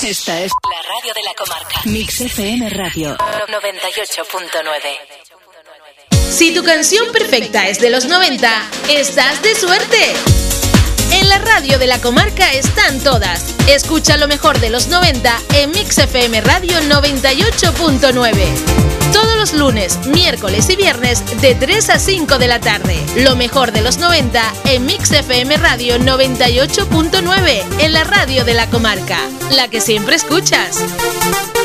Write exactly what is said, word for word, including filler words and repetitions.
Esta es la radio de la comarca. Mix F M Radio noventa y ocho punto nueve. Si tu canción perfecta es de los noventa, estás de suerte. En la radio de la comarca están todas. Escucha lo mejor de los noventa en Mix F M Radio noventa y ocho punto nueve. Todos los lunes, miércoles y viernes de tres a cinco de la tarde. Lo mejor de los noventa en Mix F M Radio noventa y ocho punto nueve, en la radio de la comarca. La que siempre escuchas.